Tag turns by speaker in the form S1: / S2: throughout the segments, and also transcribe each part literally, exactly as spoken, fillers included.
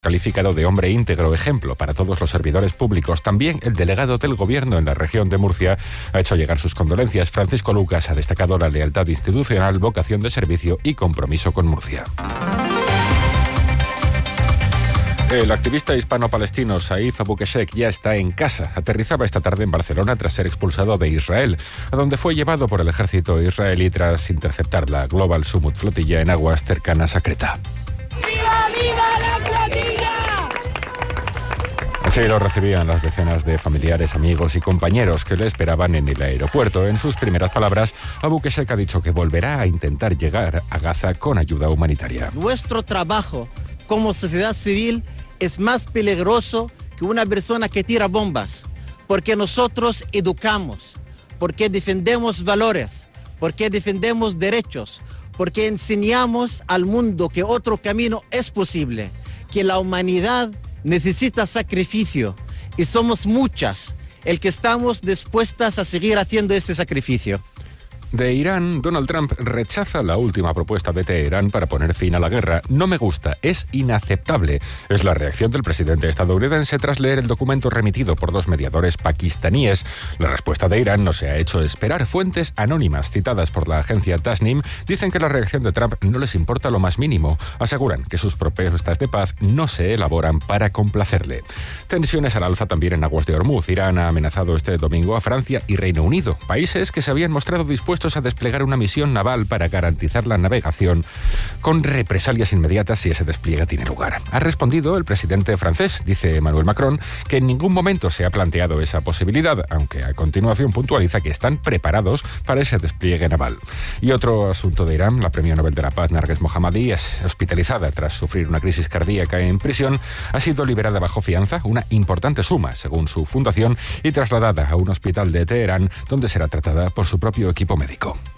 S1: calificado de hombre íntegro, ejemplo para todos los servidores públicos. También el delegado del Gobierno en la región de Murcia ha hecho llegar sus condolencias. Francisco Lucas ha destacado la lealtad institucional, vocación de servicio y compromiso con Murcia. El activista hispano-palestino Saif Abu Keshek ya está en casa. Aterrizaba esta tarde en Barcelona tras ser expulsado de Israel, a donde fue llevado por el ejército israelí tras interceptar la Global Summit flotilla en aguas cercanas a Creta.
S2: ¡Viva, viva la flotilla!
S1: Así lo recibían las decenas de familiares, amigos y compañeros que le esperaban en el aeropuerto. En sus primeras palabras, Abu Keshek ha dicho que volverá a intentar llegar a Gaza con ayuda humanitaria.
S3: Nuestro trabajo como sociedad civil es más peligroso que una persona que tira bombas, porque nosotros educamos, porque defendemos valores, porque defendemos derechos, porque enseñamos al mundo que otro camino es posible, que la humanidad necesita sacrificio y somos muchas el que estamos dispuestas a seguir haciendo ese sacrificio.
S1: De Irán, Donald Trump rechaza la última propuesta de Teherán para poner fin a la guerra. No me gusta, es inaceptable. Es la reacción del presidente estadounidense tras leer el documento remitido por dos mediadores pakistaníes. La respuesta de Irán no se ha hecho esperar. Fuentes anónimas citadas por la agencia Tasnim dicen que la reacción de Trump no les importa lo más mínimo. Aseguran que sus propuestas de paz no se elaboran para complacerle. Tensiones al alza también en aguas de Hormuz. Irán ha amenazado este domingo a Francia y Reino Unido, países que se habían mostrado dispuestos a desplegar una misión naval para garantizar la navegación con represalias inmediatas si ese despliegue tiene lugar. Ha respondido el presidente francés, dice Emmanuel Macron, que en ningún momento se ha planteado esa posibilidad, aunque a continuación puntualiza que están preparados para ese despliegue naval. Y otro asunto de Irán, la premio Nobel de la Paz Narges Mohammadi es hospitalizada tras sufrir una crisis cardíaca en prisión, ha sido liberada bajo fianza, una importante suma según su fundación, y trasladada a un hospital de Teherán donde será tratada por su propio equipo médico.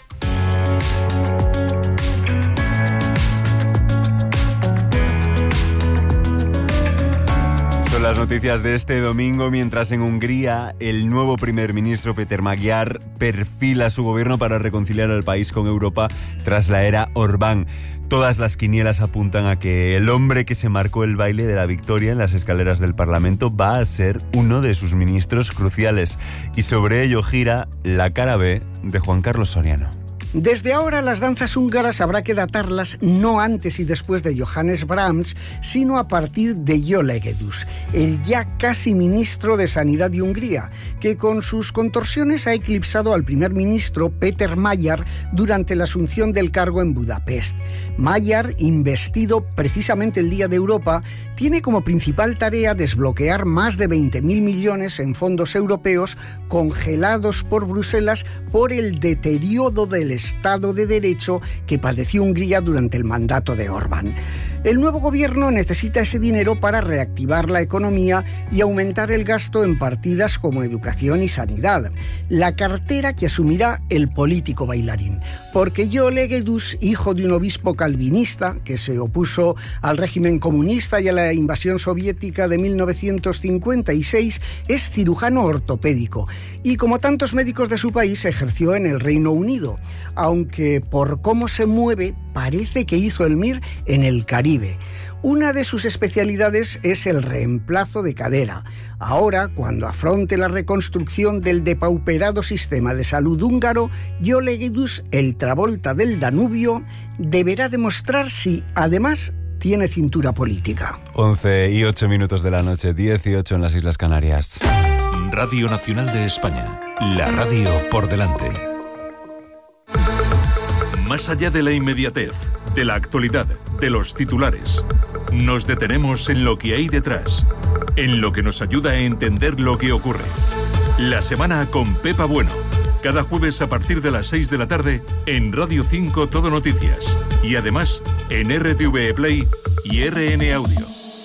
S4: Son las noticias de este domingo, mientras en Hungría el nuevo primer ministro Péter Magyar perfila su gobierno para reconciliar al país con Europa tras la era Orbán. Todas las quinielas apuntan a que el hombre que se marcó el baile de la victoria en las escaleras del Parlamento va a ser uno de sus ministros cruciales. Y sobre ello gira la cara B de Juan Carlos Soriano.
S5: Desde ahora las danzas húngaras habrá que datarlas no antes y después de Johannes Brahms, sino a partir de Jó Legedus, el ya casi ministro de Sanidad de Hungría, que con sus contorsiones ha eclipsado al primer ministro Péter Magyar durante la asunción del cargo en Budapest. Magyar, investido precisamente el Día de Europa, tiene como principal tarea desbloquear más de veinte mil millones en fondos europeos congelados por Bruselas por el deterioro del Estado de Derecho que padeció Hungría durante el mandato de Orbán. El nuevo gobierno necesita ese dinero para reactivar la economía y aumentar el gasto en partidas como educación y sanidad. La cartera que asumirá el político bailarín. Porque Jó Legedus, hijo de un obispo calvinista que se opuso al régimen comunista y a la invasión soviética de mil novecientos cincuenta y seis, es cirujano ortopédico y, como tantos médicos de su país, ejerció en el Reino Unido, aunque por cómo se mueve parece que hizo el M I R en el Caribe. Una de sus especialidades es el reemplazo de cadera. Ahora, cuando afronte la reconstrucción del depauperado sistema de salud húngaro, Jó Legedus, el Travolta del Danubio, deberá demostrar si, además, tiene cintura política.
S4: once y ocho minutos de la noche, dieciocho en las Islas Canarias.
S6: Radio Nacional de España, la radio por delante. Más allá de la inmediatez, de la actualidad, de los titulares, nos detenemos en lo que hay detrás, en lo que nos ayuda a entender lo que ocurre. La semana con Pepa Bueno, cada jueves a partir de las seis de la tarde en Radio cinco Todo Noticias y además en R T V Play y R N Audio.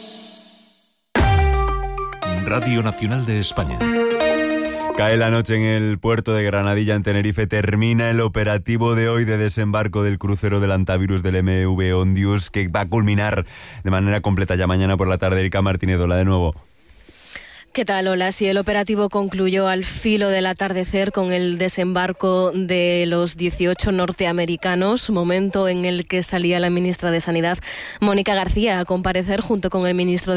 S6: Radio Nacional de España.
S4: Cae la noche en el puerto de Granadilla, en Tenerife. Termina el operativo de hoy de desembarco del crucero del Antavirus del M V Ondius, que va a culminar de manera completa ya mañana por la tarde. Erika Martínez, hola de nuevo.
S7: ¿Qué tal? Hola. Sí, el operativo concluyó al filo del atardecer con el desembarco de los dieciocho norteamericanos, momento en el que salía la ministra de Sanidad, Mónica García, a comparecer junto con el ministro de